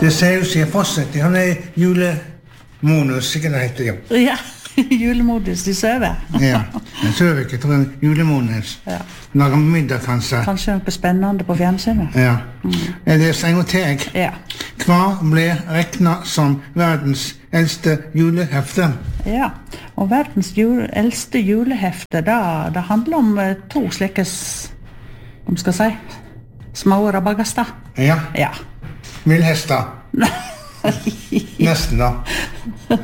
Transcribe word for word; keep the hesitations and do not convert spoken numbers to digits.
Det ser jo seg fortsatt. Han er julemonus, ikke det heter jo. Ja, julemodus, de søver. Ja, jeg søver ikke, jeg tror en julemonus. Ja. Lager middag, kanskje. Kanskje noe spennende på fjernsynet. Ja. Jeg leser en gang til, jeg. Ja. Hva ble regnet som verdens eldste julehefte? Ja, og verdens jule, eldste julehefte, da, det handler om eh, to slike, s- om skal jeg si, små rabagaster. Ja, Ja. villhester. Nesten da.